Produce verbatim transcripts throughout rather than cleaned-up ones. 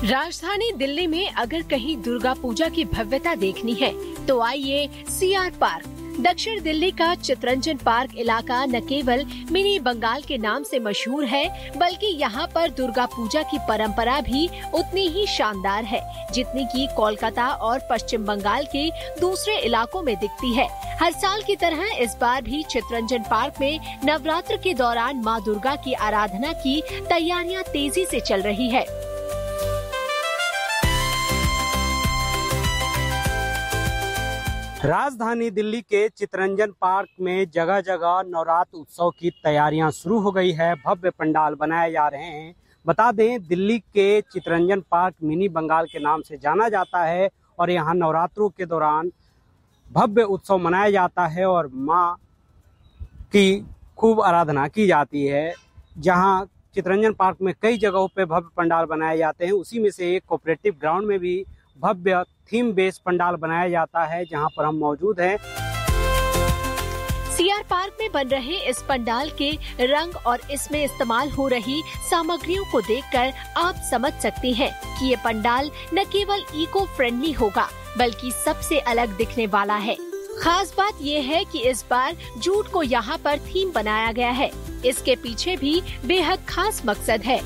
राजधानी दिल्ली में अगर कहीं दुर्गा पूजा की भव्यता देखनी है तो आइए सीआर पार्क। दक्षिण दिल्ली का चितरंजन पार्क इलाका न केवल मिनी बंगाल के नाम से मशहूर है, बल्कि यहाँ पर दुर्गा पूजा की परंपरा भी उतनी ही शानदार है जितनी कि कोलकाता और पश्चिम बंगाल के दूसरे इलाकों में दिखती है। हर साल की तरह इस बार भी चितरंजन पार्क में नवरात्र के दौरान मां दुर्गा की आराधना की तैयारियां तेजी से चल रही है। राजधानी दिल्ली के चितरंजन पार्क में जगह जगह नवरात्र उत्सव की तैयारियां शुरू हो गई है। भव्य पंडाल बनाए जा रहे हैं। बता दें, दिल्ली के चितरंजन पार्क मिनी बंगाल के नाम से जाना जाता है और यहाँ नवरात्रों के दौरान भव्य उत्सव मनाया जाता है और मां की खूब आराधना की जाती है। जहां चितरंजन पार्क में कई जगहों पे भव्य पंडाल बनाए जाते हैं, उसी में से एक कोऑपरेटिव ग्राउंड में भी भव्य थीम बेस्ड पंडाल बनाया जाता है, जहां पर हम मौजूद हैं। सीआर पार्क में बन रहे इस पंडाल के रंग और इसमें इस्तेमाल हो रही सामग्रियों को देखकर आप समझ सकते हैं कि ये पंडाल न केवल इको फ्रेंडली होगा बल्कि सबसे अलग दिखने वाला है। खास बात ये है कि इस बार जूट को यहाँ पर थीम बनाया गया है। इसके पीछे भी बेहद खास मकसद है।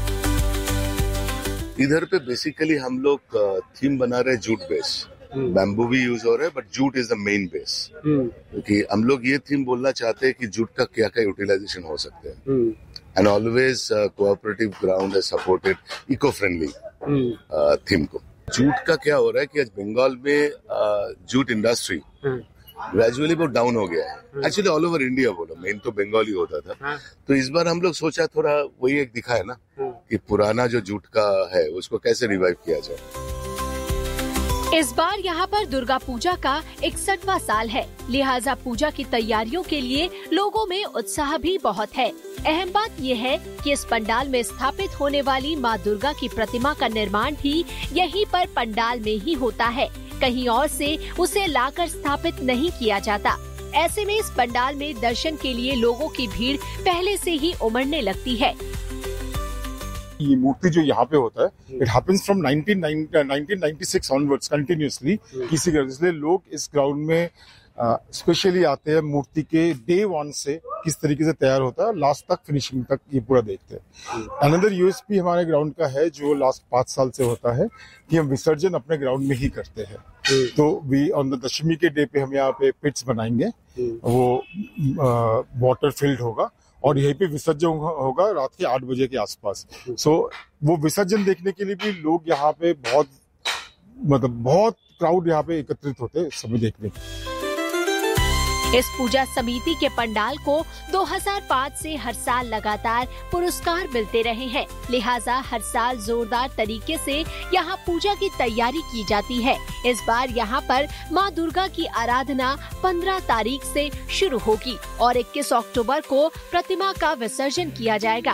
इधर पे बेसिकली हम लोग थीम बना रहे जूट बेस। बैम्बू भी यूज हो रहा है, but jute is the main base. क्योंकि हम लोग ये थीम बोलना चाहते हैं कि जूट का क्या क्या यूटिलाइजेशन हो सकते हैं। And always cooperative ground has supported eco friendly theme को। जूट का क्या हो रहा है कि आज बंगाल में जूट इंडस्ट्री ग्रेजुअली बहुत डाउन हो गया है। एक्चुअली ऑल ओवर इंडिया बोलो, मेन तो बंगाली होता था। तो इस बार हम लोग सोचा थोड़ा वही एक दिखा है ना कि पुराना जो जूट का है उसको कैसे रिवाइव किया जाए। इस बार यहाँ पर दुर्गा पूजा का इकसठवां साल है, लिहाजा पूजा की तैयारियों के लिए लोगों में उत्साह भी बहुत है। अहम बात यह है कि इस पंडाल में स्थापित होने वाली मां दुर्गा की प्रतिमा का निर्माण भी यहीं पर पंडाल में ही होता है, कहीं और से उसे लाकर स्थापित नहीं किया जाता। ऐसे में इस पंडाल में दर्शन के लिए लोगों की भीड़ पहले से ही उमड़ने लगती है। ये मूर्ति जो यहाँ पे होता है, it happens from nineteen ninety six onwards continuously. किसी का इसलिए लोग इस ग्राउंड में स्पेशली uh, आते हैं। मूर्ति के डे वन से किस तरीके से तैयार होता है लास्ट तक फिनिशिंग तक ये पूरा देखते हैं। अनदर यूएसपी हमारे ग्राउंड का है जो लास्ट पाँच साल से होता है कि हम विसर्जन अपने ग्राउंड में ही करते हैं। तो वी ऑन द दशमी के डे पे हम यहाँ पे पिट्स बनाएंगे, वो वाटर फिल्ड होगा और यहीं पे विसर्जन होगा रात के आठ बजे के आसपास। सो so, वो विसर्जन देखने के लिए भी लोग यहाँ पे बहुत मतलब बहुत क्राउड यहाँ पे एकत्रित होते हैं समय देखने के। इस पूजा समिति के पंडाल को दो हज़ार पाँच से हर साल लगातार पुरस्कार मिलते रहे हैं, लिहाजा हर साल जोरदार तरीके से यहाँ पूजा की तैयारी की जाती है। इस बार यहाँ पर मां दुर्गा की आराधना पंद्रह तारीख से शुरू होगी और इक्कीस अक्टूबर को प्रतिमा का विसर्जन किया जाएगा।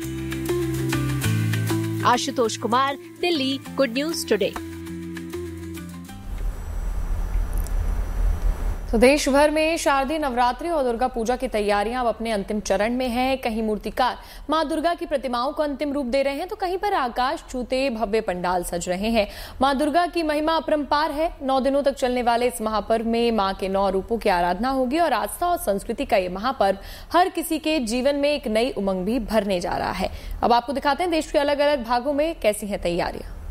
Ashutosh Kumar, Delhi, good news today. तो देश भर में शारदीय नवरात्रि और दुर्गा पूजा की तैयारियां अब अपने अंतिम चरण में हैं। कहीं मूर्तिकार मां दुर्गा की प्रतिमाओं को अंतिम रूप दे रहे हैं तो कहीं पर आकाश छूते भव्य पंडाल सज रहे हैं। मां दुर्गा की महिमा अपरंपार है। नौ दिनों तक चलने वाले इस महापर्व में मां के नौ रूपों की आराधना होगी और आस्था और संस्कृति का ये महापर्व हर किसी के जीवन में एक नई उमंग भी भरने जा रहा है। अब आपको दिखाते हैं देश के अलग अलग भागों में कैसी है तैयारियां।